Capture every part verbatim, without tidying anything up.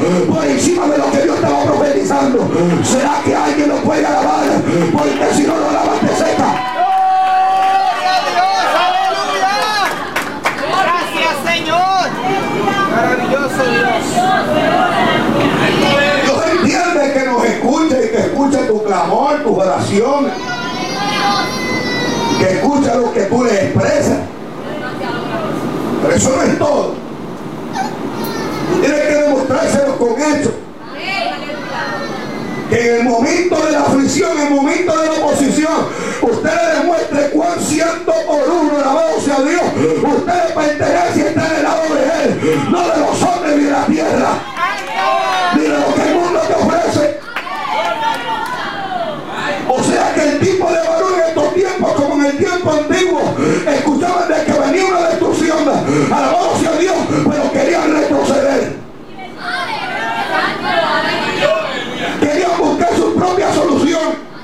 por encima de lo que Dios estaba profetizando. ¿Será que alguien lo puede alabar? Porque si no lo alabas te seca. Maravilloso Dios. Dios entiende que nos escuche y que escuche tu clamor, tus oraciones, que escucha lo que tú le expresas. Pero eso no es todo. Tú tienes que demostrárselo con hechos. Que en el momento de la aflicción, en el momento de la oposición, usted le demuestre cuán ciento por uno, alabado sea Dios, usted le pertenece y está en el lado de Él, no de los hombres ni de la tierra, ni de lo que el mundo te ofrece. O sea que el tipo de varón en estos tiempos, como en el tiempo antiguo, escuchaban de que venía una destrucción, alabado sea Dios, pero querían retroceder. Querían buscar su propia solución.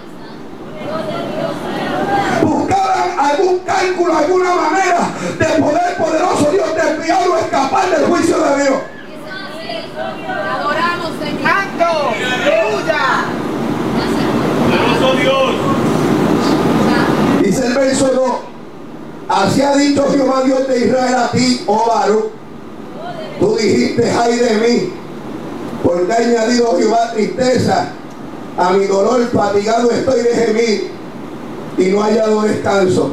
Buscaban algún cálculo, alguna manera de poder poderoso Dios desviar o escapar del juicio de Dios. Adoramos, Señor. ¡Santo! ¡Aleluya! ¡Poderoso Dios! Dice el verso dos: así ha dicho Jehová Dios de Israel a ti, oh varón. Tú dijiste, ay de mí, porque ha añadido Jehová tristeza a mi dolor, fatigado estoy de gemir y no he hallado descanso.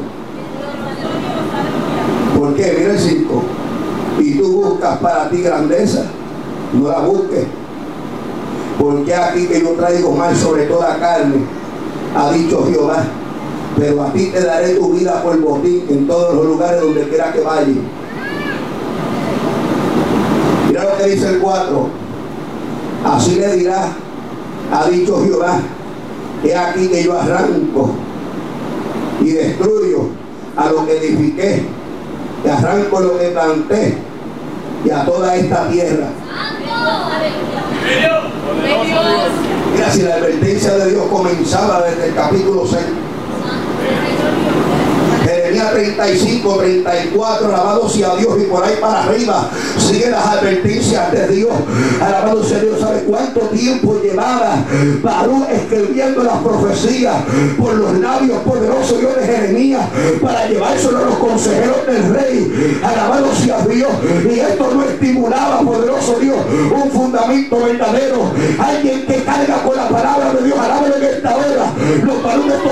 ¿Por qué? Mira el cinco. Y tú buscas para ti grandeza, no la busques, porque aquí que yo traigo mal sobre toda carne, ha dicho Jehová, pero a ti te daré tu vida por botín en todos los lugares donde quiera que vayas. Mira lo que dice el cuatro. Así le dirá, ha dicho Jehová, he aquí que yo arranco y destruyo a lo que edifiqué, y arranco lo que planté y a toda esta tierra. Mira, si la advertencia de Dios comenzaba desde el capítulo seis. Jeremías treinta y cinco, treinta y cuatro, alabado sea Dios, y por ahí para arriba sigue las advertencias de Dios. Alabado sea Dios. ¿Sabe cuánto tiempo llevaba Baruch escribiendo las profecías por los labios poderosos Dios de Jeremías para llevárselo a los consejeros del rey? Alabado sea Dios. Y esto no estimulaba, poderoso Dios, un fundamento verdadero. Alguien que carga con la palabra de Dios, alábalo en esta hora. Los varones